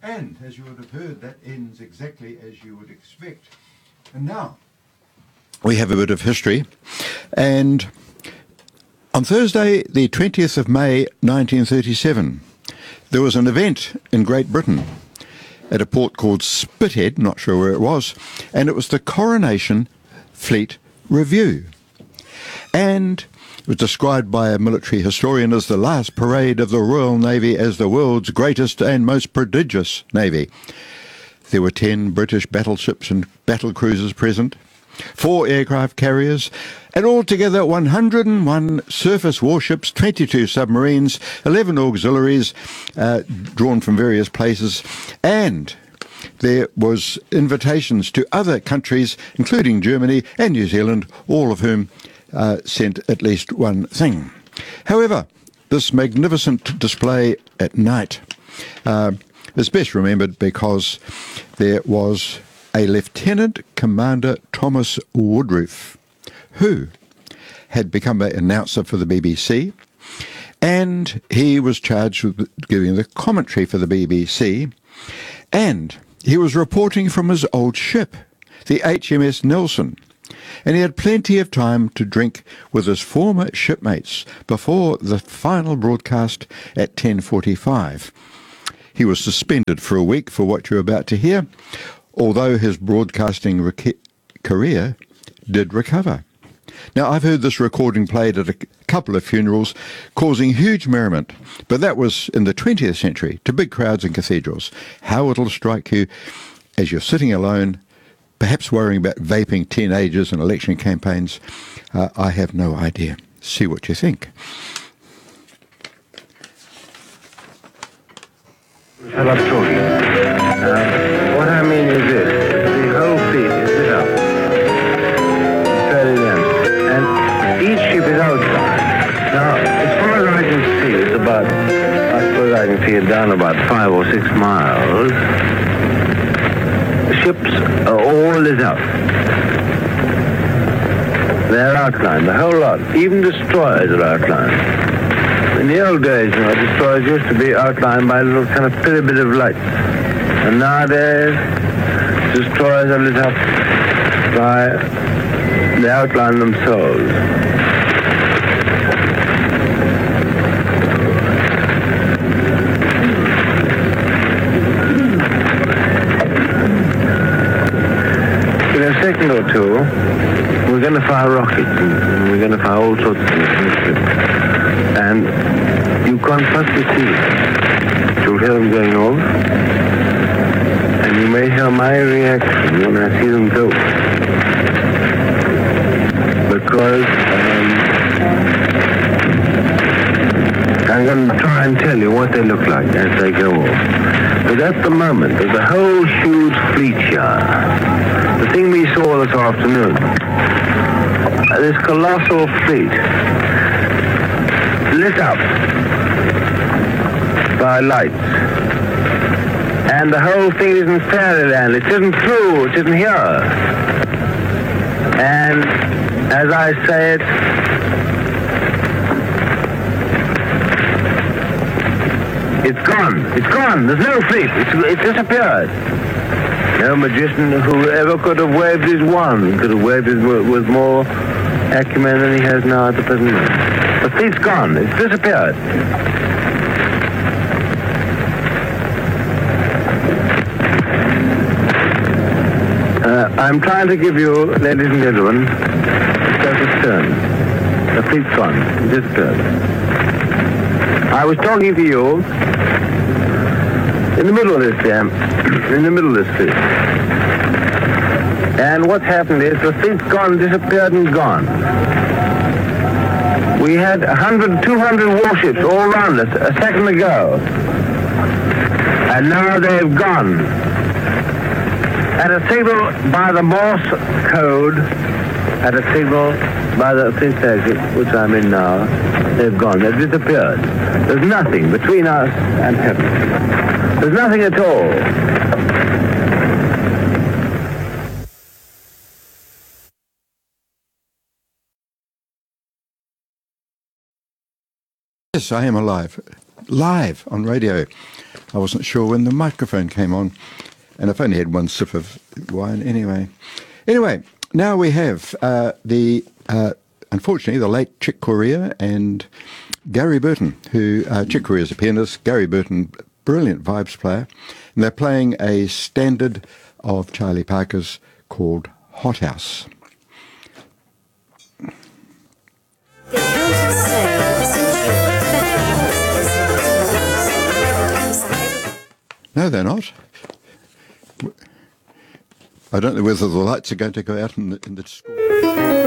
And as you would have heard, that ends exactly as you would expect. And now we have a bit of history. And on Thursday, the 20th of May, 1937, there was an event in Great Britain at a port called Spithead, not sure where it was, and it was the Coronation Fleet Review. And it was described by a military historian as the last parade of the Royal Navy as the world's greatest and most prodigious navy. There were 10 British battleships and battle cruisers present, 4 aircraft carriers, and altogether 101 surface warships, 22 submarines, 11 auxiliaries drawn from various places, and there was invitations to other countries, including Germany and New Zealand, all of whom sent at least one thing. However, this magnificent display at night is best remembered because there was a Lieutenant Commander Thomas Woodroof, who had become an announcer for the BBC, and he was charged with giving the commentary for the BBC, and he was reporting from his old ship, the HMS Nelson, and he had plenty of time to drink with his former shipmates before the final broadcast at 10:45. He was suspended for a week for what you're about to hear, although his broadcasting career did recover. Now, I've heard this recording played at a couple of funerals, causing huge merriment, but that was in the 20th century, to big crowds in cathedrals. How it'll strike you as you're sitting alone, perhaps worrying about vaping teenagers and election campaigns, I have no idea. See what you think. Shut up talking. What I mean is this. The whole fleet is lit up. Fairly dense. And each ship is outside. Now, as far as I can see, it's about, I suppose I can see it down about 5 or 6 miles. The ships are all lit up. They're outlined, the whole lot. Even destroyers are outlined. In the old days, destroyers used to be outlined by a little kind of pyramid of lights. And nowadays, destroyers are lit up by the outline themselves. In a second or two, we're going to fire rockets, and we're going to fire all sorts of things. And you can't possibly see it. You'll hear them going off, and you may hear my reaction when I see them go. Because I'm going to try and tell you what they look like as they go off. But at the moment, there's a whole huge fleet here. The thing we saw this afternoon, this colossal fleet, lit up by lights. And the whole thing isn't fairyland. It isn't true. It isn't here. And as I say it, it's gone. It's gone. There's no fleet. It's disappeared. No magician who ever could have waved his wand could have waved it with more acumen than he has now at the present moment. The fleet's gone. It's disappeared. I'm trying to give you, ladies and gentlemen, a turn. The fleet's gone. It disappeared. I was talking to you in the middle of this jam, in the middle of this fleet. And what's happened is the fleet's gone, disappeared, and gone. We had 100, 200 warships all around us a second ago. And now they've gone. At a signal by the Morse code, at a signal by the fleet station, which I'm in now, they've gone. They've disappeared. There's nothing between us and heaven. There's nothing at all. Yes, I am alive. live on radio. I wasn't sure when the microphone came on, and I've only had one sip of wine anyway. Anyway, now we have unfortunately, the late Chick Corea and Gary Burton, who, Chick Corea is a pianist, Gary Burton, brilliant vibes player, and they're playing a standard of Charlie Parker's called Hot House. No, they're not. I don't know whether the lights are going to go out in the school.